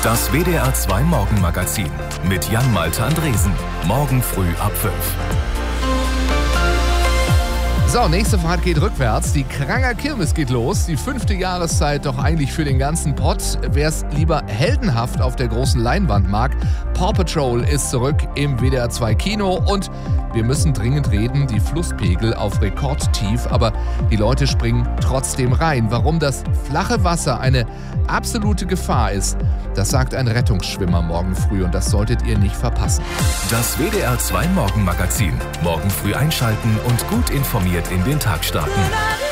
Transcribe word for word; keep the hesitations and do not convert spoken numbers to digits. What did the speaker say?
Das W D R zwei Morgenmagazin mit Jan-Malte Andresen. Morgen früh ab fünf. So, nächste Fahrt geht rückwärts. Die Kranger Kirmes geht los. Die fünfte Jahreszeit doch eigentlich für den ganzen Pott. Wer es lieber heldenhaft auf der großen Leinwand mag, Paw Patrol ist zurück im W D R zwei Kino. Und wir müssen dringend reden, die Flusspegel auf Rekordtief. Aber die Leute springen trotzdem rein. Warum das flache Wasser eine absolute Gefahr ist, das sagt ein Rettungsschwimmer morgen früh. Und das solltet ihr nicht verpassen. Das W D R zwei Morgenmagazin. Morgen früh einschalten und gut informiert in den Tag starten.